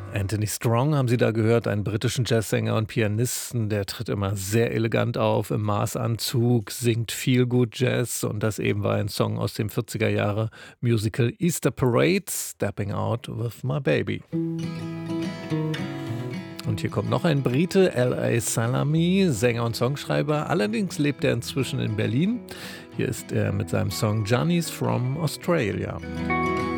Anthony Strong haben Sie da gehört, einen britischen Jazzsänger und Pianisten, der tritt immer sehr elegant auf, im Maßanzug, singt viel gut Jazz und das eben war ein Song aus dem 40er Jahre Musical Easter Parade, Stepping Out with My Baby. Und hier kommt noch ein Brite, L.A. Salami, Sänger und Songschreiber, allerdings lebt er inzwischen in Berlin. Hier ist er mit seinem Song Johnny's from Australia.